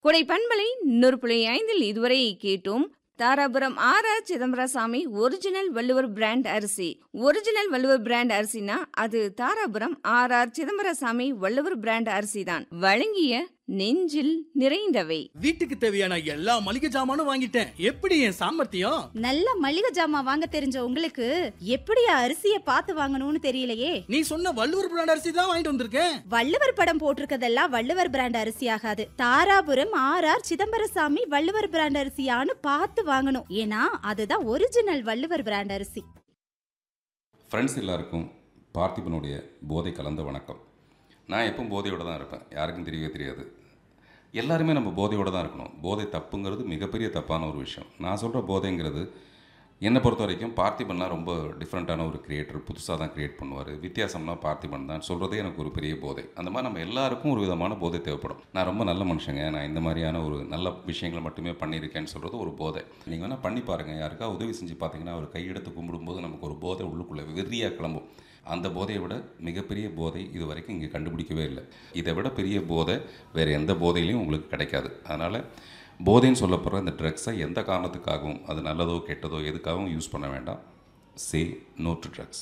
கொடை பண்பலை 100.5 இதுவரை கேட்டோம். Dharapuram R Chidambarasamy original Valluvar brand அரிசி. ஒரிஜினல் வள்ளுவர் பிராண்ட் அரிசினா அது தாராபுரம் ஆர் சிதம்பரசாமி வள்ளுவர் பிராண்ட் அரிசி தான். வழங்கிய நெஞ்சில் நிறைந்தவை. வீட்டுக்கு தேவையான எல்லா மளிகை ஜாமானும் வாங்கிட்டேன். எப்படி என் சாமர்த்தியம்? நல்ல மளிகை ஜாமான் வாங்க தெரிஞ்ச உங்களுக்கு எப்படியா அரிசிய பார்த்து வாங்கணும்னு தெரியலையே. நீ சொன்ன வள்ளுவர் பிராண்ட் அரிசி தான் வாங்கிட்டு வந்திருக்கேன். வள்ளுவர் படம் போட்டிருக்கதெல்லாம் வள்ளுவர் பிராண்ட் அரிசி ஆகாது. தாராபுரம் ஆர் சிதம்பரசாமி வள்ளுவர் பிராண்ட் அரிசியான்னு பார்த்து வாங்கணும். ஏன்னா அதுதான் ஒரிஜினல் வள்ளுவர் பிராண்ட் அரிசி. ஃப்ரெண்ட்ஸ் எல்லாருக்கும் பார்த்திபனுடைய போதை கலந்த வணக்கம். நான் எப்பவும் போதையோடு தான் இருப்பேன், யாருக்கும் தெரியவே தெரியாது. எல்லாருமே நம்ம போதையோடு தான் இருக்கணும். போதை தப்புங்கிறது மிகப்பெரிய தப்பான ஒரு விஷயம். நான் சொல்கிற போதைங்கிறது என்னை பொறுத்த வரைக்கும் பார்த்திபன்லாம் ரொம்ப டிஃப்ரெண்ட்டான ஒரு கிரியேட்டர், புதுசாக தான் க்ரியேட் பண்ணுவார். வித்தியாசம்னா பார்த்திபன் தான் சொல்கிறதே எனக்கு ஒரு பெரிய போதை. அந்த மாதிரி நம்ம எல்லாருக்கும் ஒரு விதமான போதை தேவைப்படும். நான் ரொம்ப நல்ல மனுஷங்க, நான் இந்த மாதிரியான ஒரு நல்ல விஷயங்களை மட்டுமே பண்ணியிருக்கேன்னு சொல்கிறது ஒரு போதை. நீங்கள் வேணால் பண்ணி பாருங்கள். யாருக்கா உதவி செஞ்சு பார்த்தீங்கன்னா அவர் கையெடுத்து கும்பிடும்போது நமக்கு ஒரு போதை உள்ளுக்குள்ளே வெறியாக கிளம்பும். அந்த போதையை விட மிகப்பெரிய போதை இது வரைக்கும் இங்கே கண்டுபிடிக்கவே இல்லை. இதை விட பெரிய போதை வேறு எந்த போதையிலையும் உங்களுக்கு கிடைக்காது. அதனால் போதைன்னு சொல்லப்படுற இந்த ட்ரக்ஸை எந்த காரணத்துக்காகவும், அது நல்லதோ கெட்டதோ எதுக்காகவும் யூஸ் பண்ண வேண்டாம். Say no to drugs.